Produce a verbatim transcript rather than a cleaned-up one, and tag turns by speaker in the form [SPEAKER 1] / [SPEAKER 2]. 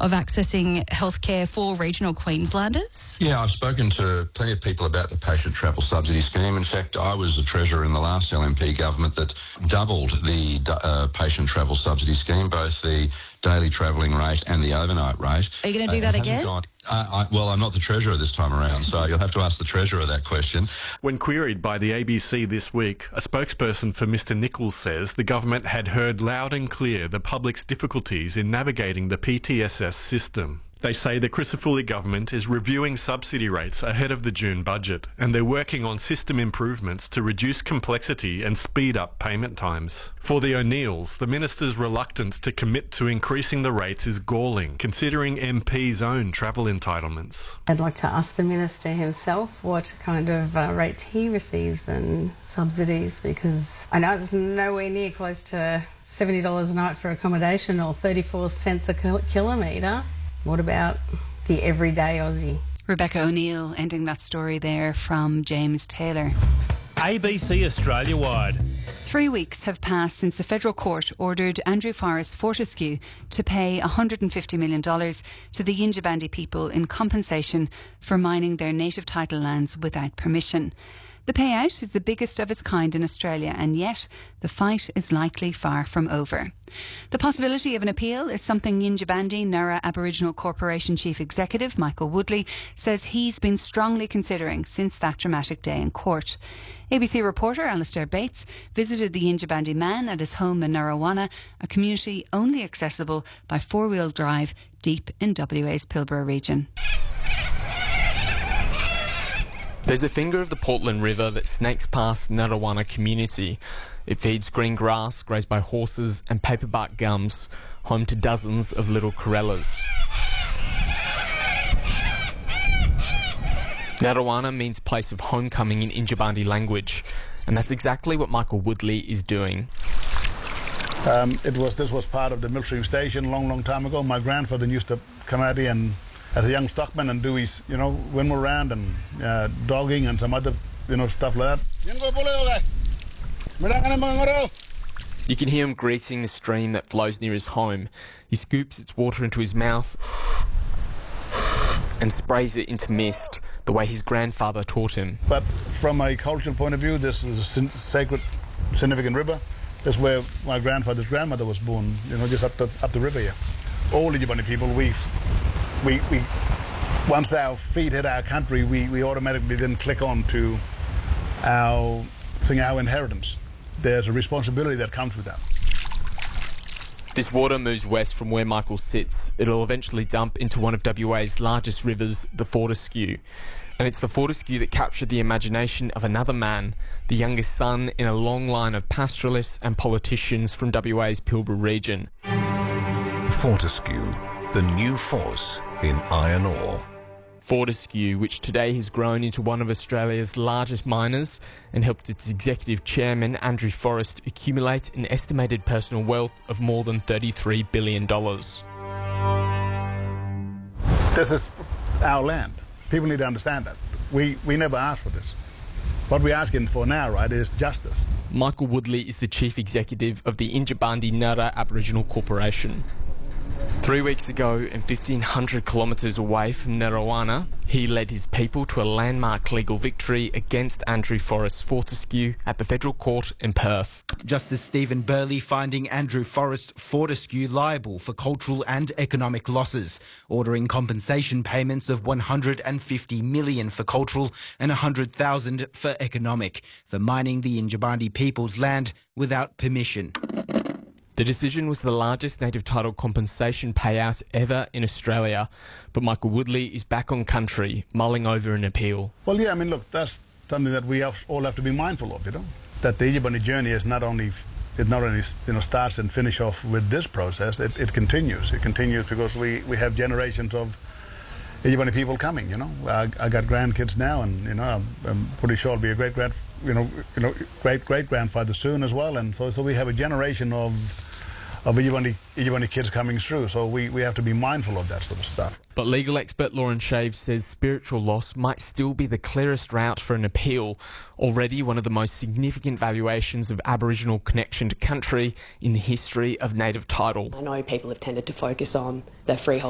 [SPEAKER 1] of accessing healthcare for regional Queenslanders?
[SPEAKER 2] Yeah, I've spoken to plenty of people about the patient travel subsidy scheme. In fact, I was the treasurer in the last L M P government that doubled the uh, patient travel subsidy scheme, both the daily travelling rate and the overnight rate.
[SPEAKER 1] Are you going to do uh, that again?
[SPEAKER 2] Got, uh, I, well, I'm not the treasurer this time around, so you'll have to ask the treasurer that question.
[SPEAKER 3] When queried by the A B C this week, a spokesperson for Mr Nichols says the government had heard loud and clear the public's difficulties in navigating the P T S S system. They say the Crisafulli government is reviewing subsidy rates ahead of the June budget, and they're working on system improvements to reduce complexity and speed up payment times. For the O'Neills, the minister's reluctance to commit to increasing the rates is galling, considering M P's own travel entitlements.
[SPEAKER 4] I'd like to ask the minister himself what kind of uh, rates he receives and subsidies, because I know it's nowhere near close to seventy dollars a night for accommodation or thirty-four cents a kil- kilometre. What about the everyday Aussie?
[SPEAKER 1] Rebecca O'Neill ending that story there from James Taylor.
[SPEAKER 5] A B C Australia-wide.
[SPEAKER 1] Three weeks have passed since the federal court ordered Andrew Forrest Fortescue to pay one hundred fifty million dollars to the Yindjibarndi people in compensation for mining their native title lands without permission. The payout is the biggest of its kind in Australia, and yet the fight is likely far from over. The possibility of an appeal is something Yindjibarndi Nurra Aboriginal Corporation Chief Executive Michael Woodley says he's been strongly considering since that dramatic day in court. A B C reporter Alistair Bates visited the Yindjibarndi man at his home in Narrawanna, a community only accessible by four-wheel drive deep in W A's Pilbara region.
[SPEAKER 6] There's a finger of the Portland River that snakes past Narrawanna community. It feeds green grass, grazed by horses, and paperbark gums, home to dozens of little corellas. Narrawanna means place of homecoming in Yindjibarndi language, and that's exactly what Michael Woodley is doing.
[SPEAKER 7] Um, it was this was part of the military station a long, long time ago. My grandfather used to come out here and as a young stockman and do his, you know, windmill round and uh, dogging and some other, you know, stuff like that.
[SPEAKER 6] You can hear him greeting the stream that flows near his home. He scoops its water into his mouth and sprays it into mist, the way his grandfather taught him.
[SPEAKER 7] But from a cultural point of view, this is a sin- sacred, significant river. That's where my grandfather's grandmother was born, you know, just up the, up the river here. All the Yindjibarndi people, we... We, we, once our feet hit our country, we, we automatically then click on to our, thing, our inheritance. There's a responsibility that comes with that.
[SPEAKER 6] This water moves west from where Michael sits. It'll eventually dump into one of W A's largest rivers, the Fortescue. And it's the Fortescue that captured the imagination of another man, the youngest son in a long line of pastoralists and politicians from W A's Pilbara region.
[SPEAKER 8] Fortescue, the new force in iron ore.
[SPEAKER 6] Fortescue, which today has grown into one of Australia's largest miners and helped its executive chairman, Andrew Forrest, accumulate an estimated personal wealth of more than thirty-three billion dollars.
[SPEAKER 7] This is our land. People need to understand that. We, we never asked for this. What we're asking for now, right, is justice.
[SPEAKER 6] Michael Woodley is the chief executive of the Yindjibarndi Nurra Aboriginal Corporation. Three weeks ago, and fifteen hundred kilometres away from Narrawanna, he led his people to a landmark legal victory against Andrew Forrest Fortescue at the Federal Court in Perth.
[SPEAKER 9] Justice Stephen Burley finding Andrew Forrest Fortescue liable for cultural and economic losses, ordering compensation payments of one hundred fifty million dollars for cultural and one hundred thousand dollars for economic, for mining the Yindjibarndi people's land without permission.
[SPEAKER 6] The decision was the largest native title compensation payout ever in Australia, but Michael Woodley is back on country, mulling over an appeal.
[SPEAKER 7] Well, yeah, I mean, look, that's something that we have, all have to be mindful of, you know, that the Yindjibarndi journey is not only, it not only, you know, starts and finish off with this process, it, it continues. It continues because we, we have generations of Yindjibarndi people coming, you know. I, I got grandkids now, and, you know, I'm, I'm pretty sure I'll be a great grand, you know, you know, great great grandfather soon as well, and so so we have a generation of of Yindjibarndi, Yindjibarndi kids coming through, so we, we have to be mindful of that sort of stuff.
[SPEAKER 6] But legal expert Lauren Shave says spiritual loss might still be the clearest route for an appeal, already one of the most significant valuations of Aboriginal connection to country in the history of native title.
[SPEAKER 10] I know people have tended to focus on their freehold